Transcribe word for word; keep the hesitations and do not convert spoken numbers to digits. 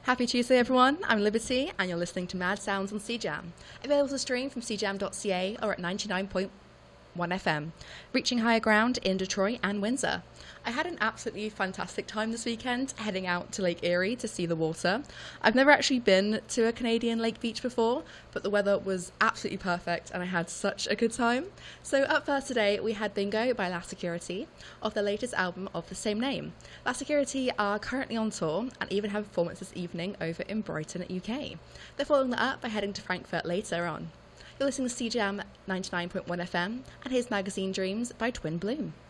Happy Tuesday, everyone. I'm Liberty, and you're listening to Mad Sounds on C Jam. Available to stream from c jam dot c a or at ninety-nine point one F M, reaching higher ground in Detroit and Windsor. I had an absolutely fantastic time this weekend, heading out to Lake Erie to see the water. I've never actually been to a Canadian lake beach before, but the weather was absolutely perfect and I had such a good time. So up first today, we had Bingo by La Security, off their latest album of the same name. La Security are currently on tour and even have a performance this evening over in Brighton, U K. They're following that up by heading to Frankfurt later on. You're listening to C Jam ninety-nine point one F M, and here's Magazine Dreams by Twin Bloom.